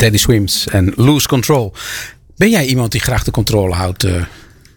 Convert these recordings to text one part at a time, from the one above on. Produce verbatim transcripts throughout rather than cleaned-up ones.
Teddy Swims en Lose Control. Ben jij iemand die graag de controle houdt? Uh...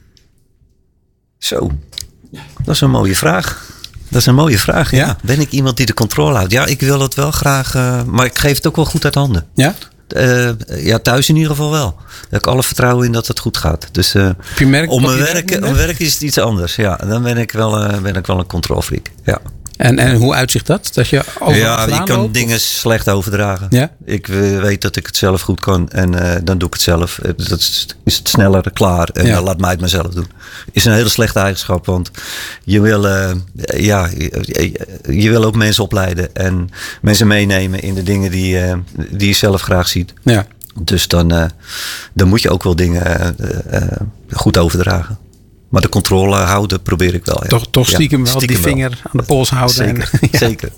Zo, dat is een mooie vraag. Dat is een mooie vraag, ja. ja. Ben ik iemand die de controle houdt? Ja, ik wil het wel graag, uh, maar ik geef het ook wel goed uit handen. Ja? Uh, ja, thuis in ieder geval wel. Daar heb ik alle vertrouwen in dat het goed gaat. Dus uh, heb je merk, om mijn werk, om werk is het iets anders. Ja, dan ben ik wel, uh, ben ik wel een controlfreak. Ja. En, en hoe uitzicht dat? Dat je ja, je kan loopt, dingen of? slecht overdragen. Ja? Ik uh, weet dat ik het zelf goed kan en uh, dan doe ik het zelf. Uh, dat is, is het sneller klaar en ja. uh, laat mij het mezelf doen. Is een hele slechte eigenschap, want je wil, uh, ja, je, je wil ook mensen opleiden en mensen meenemen in de dingen die, uh, die je zelf graag ziet. Ja. Dus dan, uh, dan moet je ook wel dingen uh, uh, goed overdragen. Maar de controle houden probeer ik wel. Ja. Toch, toch stiekem ja, wel stiekem die vinger wel. aan de pols houden. Zeker, en, ja. zeker.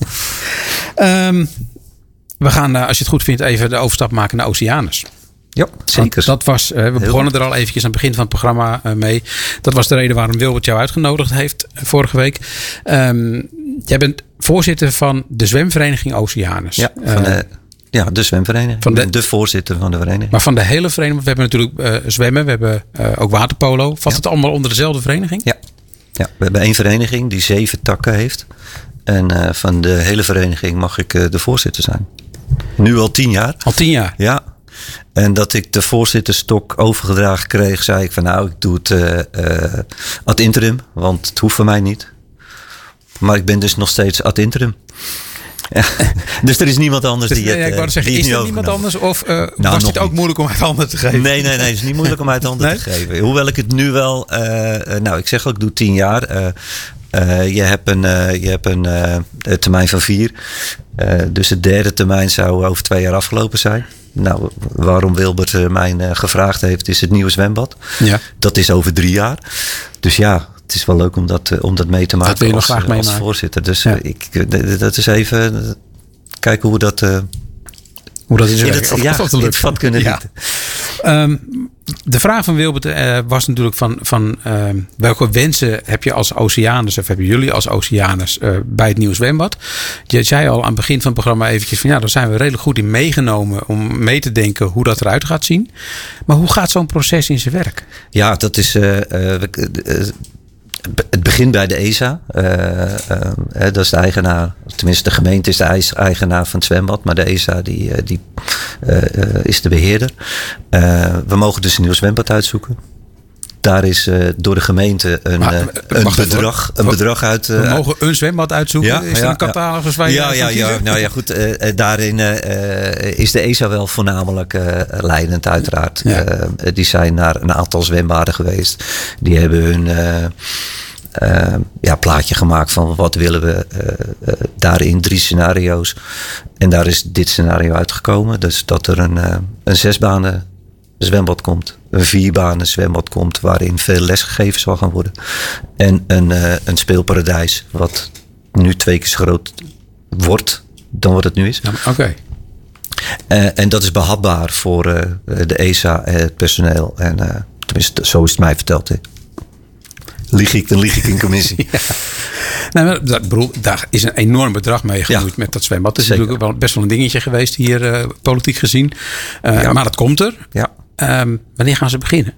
Um, we gaan, uh, als je het goed vindt, even de overstap maken naar Oceanus. Ja, zeker. Want dat was, uh, we Heel begonnen goed. er al eventjes aan het begin van het programma uh, mee. Dat was de reden waarom Wilbert jou uitgenodigd heeft uh, vorige week. Um, jij bent voorzitter van de zwemvereniging Oceanus. Ja, van de... Uh, Ja, de zwemvereniging. Van de, de voorzitter van de vereniging. Maar van de hele vereniging. We hebben natuurlijk uh, zwemmen. We hebben uh, ook waterpolo. Valt ja. het allemaal onder dezelfde vereniging? Ja. ja, we hebben één vereniging die zeven takken heeft. En uh, van de hele vereniging mag ik uh, de voorzitter zijn. Nu al tien jaar. Al tien jaar? Ja. En dat ik de voorzitterstok overgedragen kreeg, zei ik van nou, ik doe het uh, uh, ad interim. Want het hoeft van mij niet. Maar ik ben dus nog steeds ad interim. Ja. Dus er is niemand anders dus, die het ja, ik wou zeggen, die is er niemand anders of uh, nou, was het ook niet. moeilijk om uit handen te geven? Nee, nee, nee, het is niet moeilijk om uit handen nee? te geven. Hoewel ik het nu wel, uh, nou ik zeg al, ik doe tien jaar. Uh, uh, je hebt een, uh, je hebt een uh, termijn van vier. Uh, dus het derde termijn zou over twee jaar afgelopen zijn. Nou, waarom Wilbert uh, mij uh, gevraagd heeft, is het nieuwe zwembad. Ja. Dat is over drie jaar. Dus ja, het is wel leuk om dat, om dat mee te maken dat wil je als, nog graag als voorzitter. Dus ja. ik, dat is even uh, kijken hoe dat... Uh, hoe dat is in het, of, ja, of in het vat kunnen ja. um, De vraag van Wilbert uh, was natuurlijk van, van uh, welke wensen heb je als Oceanus of hebben jullie als Oceanus uh, bij het nieuwe zwembad? Je zei al aan het begin van het programma eventjes van ja, daar zijn we redelijk goed in meegenomen om mee te denken hoe dat eruit gaat zien. Maar hoe gaat zo'n proces in zijn werk? Ja, dat is... Uh, uh, uh, Het begint bij de E S A. Uh, uh, dat is de eigenaar. Tenminste, de gemeente is de eigenaar van het zwembad. Maar de E S A die, die, uh, uh, is de beheerder. Uh, we mogen dus een nieuw zwembad uitzoeken. Daar is uh, door de gemeente een, maar, uh, een, bedrag, een bedrag uit... Uh, we mogen een zwembad uitzoeken? Ja, is er ja, een catalogus waar je ja, ja, ja, nou ja, goed. Uh, daarin uh, is de E S A wel voornamelijk uh, leidend uiteraard. Ja. Uh, die zijn naar een aantal zwembaden geweest. Die hebben hun... Uh, Uh, ja, plaatje gemaakt van wat willen we uh, uh, daarin drie scenario's. En daar is dit scenario uitgekomen. Dus dat er een, uh, een zesbanen zwembad komt. Een vierbanen zwembad komt waarin veel les gegeven zal gaan worden. En een, uh, een speelparadijs wat nu twee keer zo groot wordt dan wat het nu is. Ja, Oké. Okay. Uh, en dat is behapbaar voor uh, de E S A en het personeel. En uh, tenminste, zo is het mij verteld. Hè. Lieg ik, dan lieg ik in commissie. Ja. Nou, dat, bedoel, daar is een enorm bedrag mee gemoeid ja. met dat zwembad. Het is Zeker. natuurlijk wel best wel een dingetje geweest hier uh, politiek gezien. Uh, ja. Maar dat komt er. Ja. Um, wanneer gaan ze beginnen?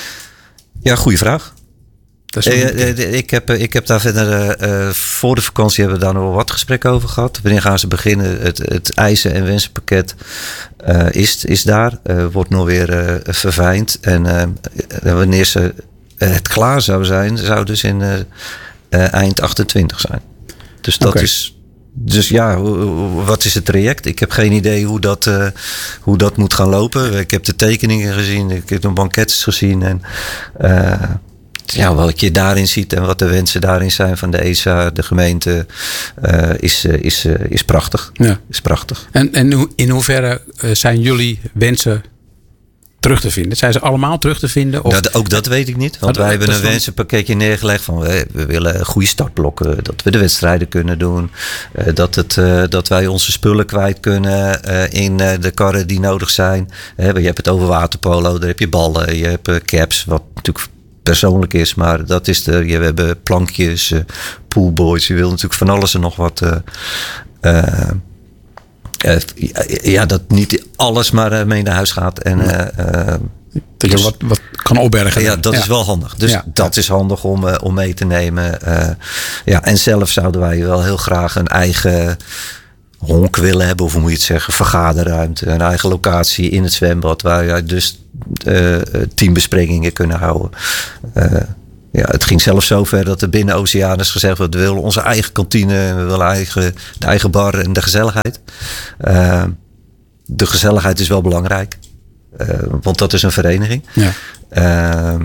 Ja, goede vraag. Dat is uh, ik, heb, ik heb daar verder uh, voor de vakantie hebben we daar nog wel wat gesprekken over gehad. Wanneer gaan ze beginnen? Het, het eisen- en wensenpakket uh, is, is daar. Uh, wordt nog weer uh, verfijnd. En uh, wanneer ze het klaar zou zijn, zou dus in uh, uh, eind achtentwintig zijn. Dus dat okay. is... Dus ja, wat is het traject? Ik heb geen idee hoe dat, uh, hoe dat moet gaan lopen. Ik heb de tekeningen gezien, ik heb de bankettes gezien. En uh, ja, wat je daarin ziet en wat de wensen daarin zijn van de E S A, de gemeente, uh, is, uh, is, uh, is prachtig. Ja. Is prachtig. En, en in hoeverre zijn jullie wensen terug te vinden? Zijn ze allemaal terug te vinden? Of? Dat, ook dat weet ik niet. Want wij hebben een van... wensenpakketje neergelegd van we, we willen goede startblokken. Dat we de wedstrijden kunnen doen. Uh, dat, het, uh, dat wij onze spullen kwijt kunnen uh, in uh, de karren die nodig zijn. Uh, je hebt het over waterpolo. Daar heb je ballen. Je hebt uh, caps. Wat natuurlijk persoonlijk is. Maar dat is de... Je, we hebben plankjes. Uh, poolboys. Je wil natuurlijk van alles en nog wat... Uh, uh, Uh, ja, dat niet alles maar uh, mee naar huis gaat. En, uh, uh, dat je dus, wat, wat kan opbergen. Ja, dat ja. is wel handig. Dus ja. dat is handig om, uh, om mee te nemen. Uh, ja, en zelf zouden wij wel heel graag een eigen honk willen hebben. Of hoe moet je het zeggen? Vergaderruimte. Een eigen locatie in het zwembad. Waar je dus uh, teambesprekingen kunnen houden. Uh, Ja, het ging zelfs zover dat er binnen Oceanus gezegd werd: we willen onze eigen kantine, we willen eigen, de eigen bar en de gezelligheid. Uh, de gezelligheid is wel belangrijk, uh, want dat is een vereniging. Ja, uh,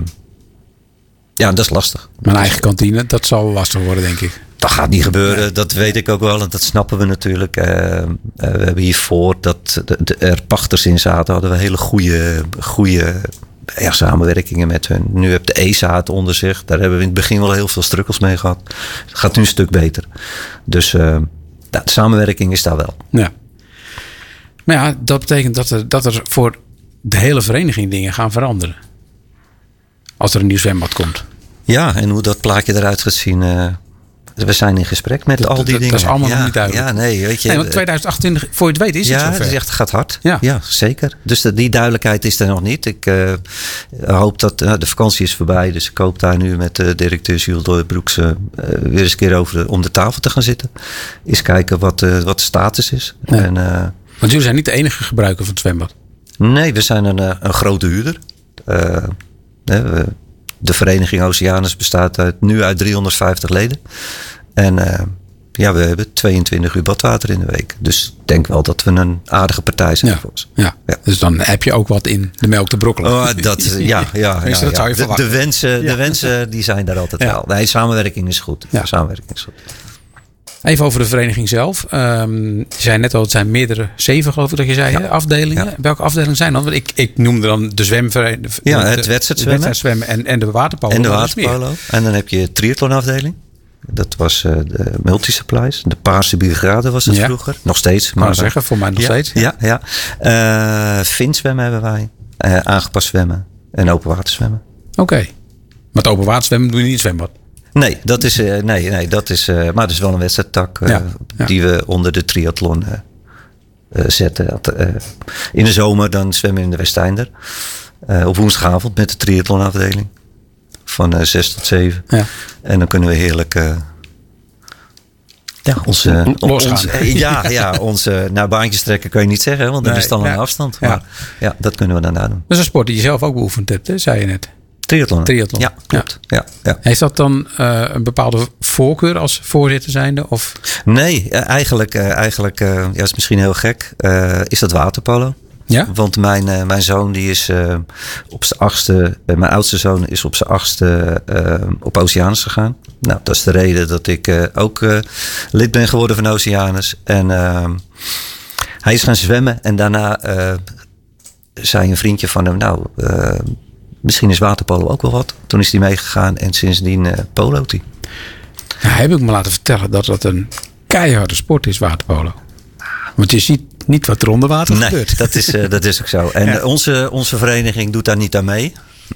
ja dat is lastig. Maar een eigen kantine, dat zal lastig worden, denk ik. Dat gaat niet gebeuren, ja. Dat weet ik ook wel en dat snappen we natuurlijk. Uh, uh, we hebben hiervoor dat de, de, er pachters in zaten, hadden we hele goede, goede ja, samenwerkingen met hun. Nu heb de E S A het onder zich. Daar hebben we in het begin wel heel veel strukkels mee gehad. Het gaat nu een stuk beter. Dus uh, de samenwerking is daar wel. Ja. Maar ja, dat betekent dat er, dat er voor de hele vereniging dingen gaan veranderen. Als er een nieuw zwembad komt. Ja, en hoe dat plaatje eruit gaat zien. Uh, we zijn in gesprek met dat, al die dat, dingen. Dat is allemaal ja, nog niet duidelijk. Ja, nee, weet je. Nee, want twintig achtentwintig, voor je het weet, is het ja, zover. het is echt, het gaat hard. Ja, ja zeker. Dus de, die duidelijkheid is er nog niet. Ik uh, hoop dat uh, de vakantie is voorbij. Dus ik hoop daar nu met de directeur Jules Dooijbroeks uh, weer eens een keer over de, om de tafel te gaan zitten. Eens kijken wat, uh, wat de status is. Ja. En, uh, want jullie zijn niet de enige gebruiker van het zwembad. Nee, we zijn een, een grote huurder. Uh, we, de vereniging Oceanus bestaat uit, nu uit driehonderdvijftig leden. En uh, ja, we hebben tweeëntwintig uur badwater in de week. Dus ik denk wel dat we een aardige partij zijn ja, voor ons. Ja. Ja, dus dan heb je ook wat in de melk te brokkelen. Oh, dat, ja, ja, dus ja, dat ja. zou je de, de wensen, ja. de wensen die zijn daar altijd ja. wel. Nee, samenwerking is goed. Ja. Samenwerking is goed. Even over de vereniging zelf. Um, je zei net al, het zijn meerdere, zeven geloof ik dat je zei, ja. afdelingen. Ja. Welke afdelingen zijn dat? Want ik, ik noemde dan de zwemvereniging. Ja, het wedstrijdzwemmen. wedstrijdzwemmen en, en de waterpolo. En de waterpolo. En dan heb je triathlonafdeling. Dat was uh, de multisupplies. De Paarse Brigade was het ja. vroeger. Nog steeds. Maar zeggen, voor mij nog ja, steeds. Ja, ja. ja. Uh, Vinzwemmen hebben wij. Uh, aangepast zwemmen. En open water zwemmen. Oké. Okay. Maar het open water zwemmen doe je niet in het zwembad? Nee, dat is, uh, nee, nee, dat is, uh, maar het is wel een wedstrijdtak uh, ja, ja. die we onder de triathlon uh, uh, zetten. Uh, in de zomer dan zwemmen we in de Westeinder. Uh, op woensdagavond met de triathlonafdeling. Van uh, zes tot zeven. Ja. En dan kunnen we heerlijk uh, ja, onze, losgaan. Ons, uh, ja, ja, onze naar baantjes trekken kan je niet zeggen, want dat nee, is dan ja. een afstand. Maar ja. ja, dat kunnen we dan daar doen. Dat is een sport die je zelf ook beoefend hebt, hè, zei je net. Triathlon. Triathlon. Ja, klopt. Ja. Ja, ja. Heeft dat dan uh, een bepaalde voorkeur als voorzitter zijnde? Of? Nee, uh, eigenlijk, uh, eigenlijk uh, ja, is misschien heel gek. Uh, is dat waterpolo? Ja? Want mijn, uh, mijn zoon die is uh, op zijn achtste, uh, mijn oudste zoon is op zijn achtste uh, op Oceanus gegaan. Nou, dat is de reden dat ik uh, ook uh, lid ben geworden van Oceanus. En uh, hij is gaan zwemmen en daarna uh, zei een vriendje van hem, nou, uh, misschien is waterpolo ook wel wat. Toen is hij meegegaan en sindsdien uh, polo't hij. Ja, heb ik me laten vertellen dat dat een keiharde sport is, waterpolo. Want je ziet niet wat er onder water nee, gebeurt. Dat is, uh, dat is ook zo. En ja. onze, onze vereniging doet daar niet aan mee.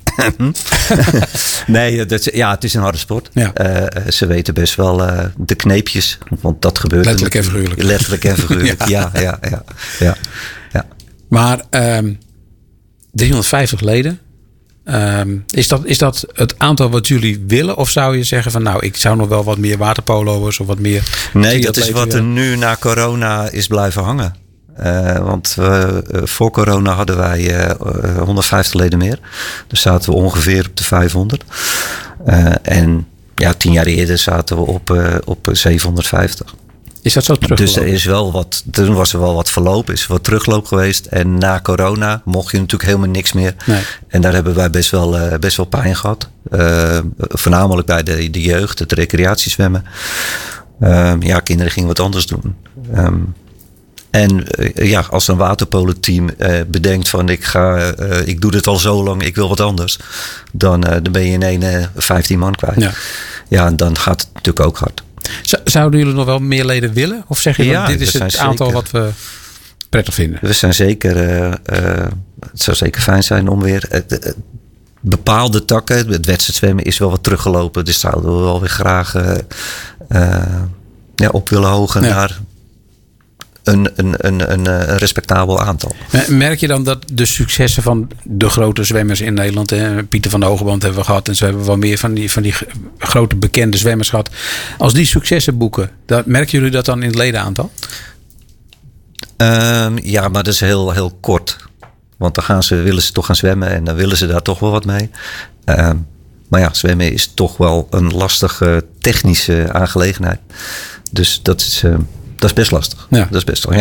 nee, dat, ja, het is een harde sport. Ja. Uh, ze weten best wel uh, de kneepjes. Want dat gebeurt. Letterlijk en figuurlijk. Letterlijk en figuurlijk, ja. Ja, ja, ja, ja, ja. Maar um, driehonderdvijftig leden. Um, is, dat, is dat het aantal wat jullie willen? Of zou je zeggen van nou, ik zou nog wel wat meer waterpolo'ers of wat meer... Nee, dat is wat er nu na corona is blijven hangen. Uh, want uh, voor corona hadden wij uh, honderdvijftig leden meer. Dus zaten we ongeveer op de vijfhonderd. Uh, en ja, tien jaar eerder zaten we op, uh, op zevenhonderdvijftig. Is dat zo terug? Dus er is wel wat, toen was er wel wat verloop, is wat terugloop geweest. En na corona mocht je natuurlijk helemaal niks meer. Nee. En daar hebben wij best wel, uh, best wel pijn gehad. Uh, voornamelijk bij de, de jeugd, het recreatiezwemmen. Uh, ja, kinderen gingen wat anders doen. Um, en uh, ja, als een waterpolo-team uh, bedenkt van ik ga, uh, ik doe dit al zo lang, ik wil wat anders. Dan, uh, dan ben je in één uh, vijftien man kwijt. Ja. Ja, en dan gaat het natuurlijk ook hard. Zouden jullie nog wel meer leden willen? Of zeg je ja, dat dit is het aantal zeker, wat we prettig vinden? We zijn zeker, uh, uh, het zou zeker fijn zijn om weer uh, uh, bepaalde takken, het wedstrijdzwemmen is wel wat teruggelopen. Dus zouden we wel weer graag uh, uh, ja, op willen hogen ja. naar een, een, een, een, een respectabel aantal. Merk je dan dat de successen van de grote zwemmers in Nederland, hè, Pieter van de Hogeband hebben we gehad en zo hebben we wel meer van die, van die grote bekende zwemmers gehad. Als die successen boeken, dat, merken jullie dat dan in het ledenaantal? Um, ja, maar dat is heel, heel kort. Want dan gaan ze, willen ze toch gaan zwemmen en dan willen ze daar toch wel wat mee. Um, maar ja, zwemmen is toch wel een lastige technische aangelegenheid. Dus dat is, uh, dat is best lastig. Ja. Dat is best wel. Ja.